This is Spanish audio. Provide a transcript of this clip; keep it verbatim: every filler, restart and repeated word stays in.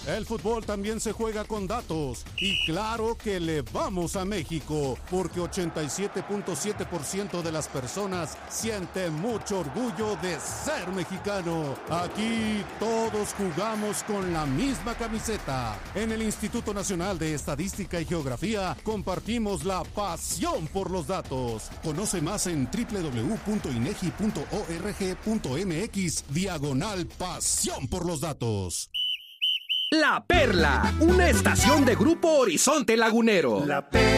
El fútbol también se juega con datos. Y claro que le vamos a México, porque ochenta y siete punto siete por ciento de las personas siente mucho orgullo de ser mexicano. Aquí todos jugamos con la misma camiseta. En el Instituto Nacional de Estadística y Geografía compartimos la pasión por los datos. Conoce más en doble u doble u doble u punto inegi punto org punto mx diagonal pasión por los datos. La Perla, una estación de Grupo Horizonte Lagunero. La Perla.